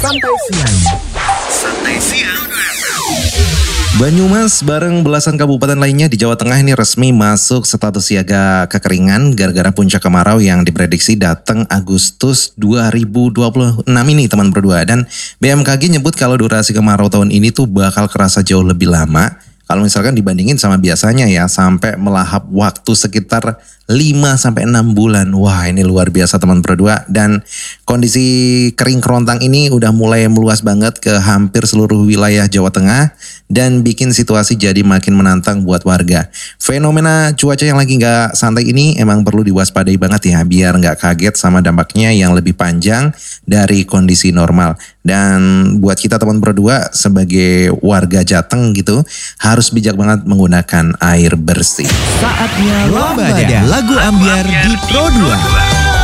Santai Siang. Banyumas bareng belasan kabupaten lainnya di Jawa Tengah ini resmi masuk status siaga kekeringan gara-gara puncak kemarau yang diprediksi datang Agustus 2026 ini teman berdua. Dan BMKG nyebut kalau durasi kemarau tahun ini tuh bakal kerasa jauh lebih lama. Kalau misalkan dibandingin sama biasanya ya, sampai melahap waktu sekitar 5-6 bulan. Wah, ini luar biasa teman berdua. Dan kondisi kering kerontang ini udah mulai meluas banget ke hampir seluruh wilayah Jawa Tengah dan bikin situasi jadi makin menantang buat warga. Fenomena cuaca yang lagi gak santai ini emang perlu diwaspadai banget ya, biar gak kaget sama dampaknya yang lebih panjang dari kondisi normal. Dan buat kita teman berdua sebagai warga Jateng gitu, harus bijak banget menggunakan air bersih. Saatnya Lambada, lagu ambiar di Pro 2.